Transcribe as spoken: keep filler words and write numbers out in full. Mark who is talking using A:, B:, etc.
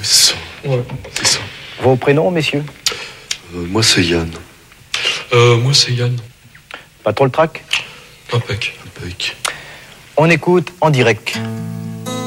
A: c'est ça.
B: Ouais.
A: C'est ça.
C: Vos prénoms, messieurs?
A: Euh, moi, c'est Yann.
B: Euh, moi, c'est Yann.
C: Pas trop le trac?
B: Impec.
A: Impec.
C: On écoute en direct.